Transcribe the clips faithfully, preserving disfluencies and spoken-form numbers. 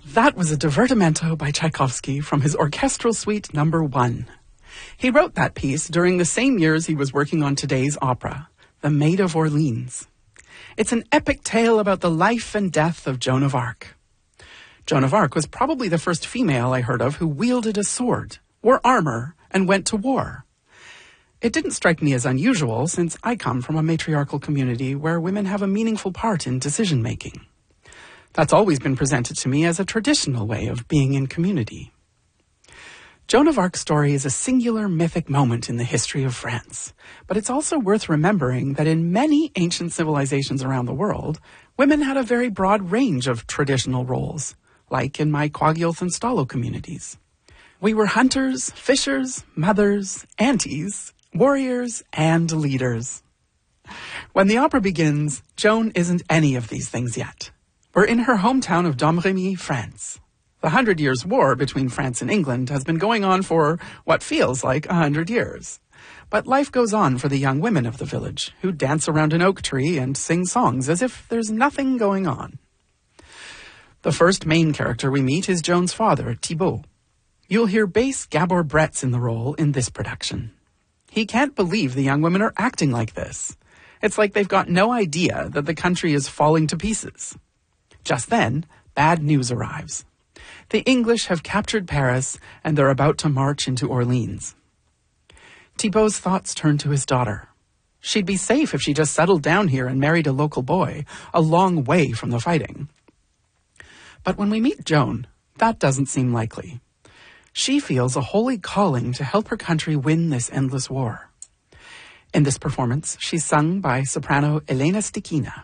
That was a divertimento by Tchaikovsky from his orchestral suite number one. He wrote that piece during the same years he was working on today's opera, The Maid of Orleans. It's an epic tale about the life and death of Joan of Arc. Joan of Arc was probably the first female I heard of who wielded a sword, wore armor, and went to war. It didn't strike me as unusual since I come from a matriarchal community where women have a meaningful part in decision-making. That's always been presented to me as a traditional way of being in community. Joan of Arc's story is a singular mythic moment in the history of France, but it's also worth remembering that in many ancient civilizations around the world, women had a very broad range of traditional roles, like in my Kwagilth and Stalo communities. We were hunters, fishers, mothers, aunties, warriors, and leaders. When the opera begins, Joan isn't any of these things yet. We're in her hometown of Domremy, France. The Hundred Years' War between France and England has been going on for what feels like a hundred years. But life goes on for the young women of the village, who dance around an oak tree and sing songs as if there's nothing going on. The first main character we meet is Joan's father, Thibaut. You'll hear bass Gabor Bretz in the role in this production. He can't believe the young women are acting like this. It's like they've got no idea that the country is falling to pieces. Just then, bad news arrives. The English have captured Paris, and they're about to march into Orleans. Thibaut's thoughts turn to his daughter. She'd be safe if she just settled down here and married a local boy, a long way from the fighting. But when we meet Joan, that doesn't seem likely. She feels a holy calling to help her country win this endless war. In this performance, she's sung by soprano Elena Stichina.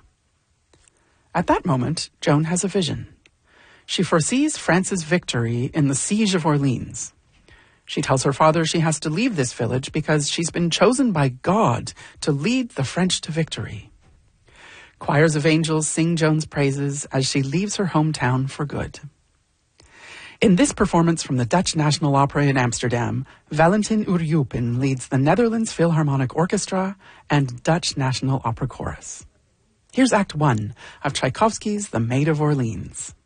At that moment, Joan has a vision. She foresees France's victory in the siege of Orleans. She tells her father she has to leave this village because she's been chosen by God to lead the French to victory. Choirs of angels sing Joan's praises as she leaves her hometown for good. In this performance from the Dutch National Opera in Amsterdam, Valentin Uryupin leads the Netherlands Philharmonic Orchestra and Dutch National Opera Chorus. Here's Act One of Tchaikovsky's The Maid of Orleans.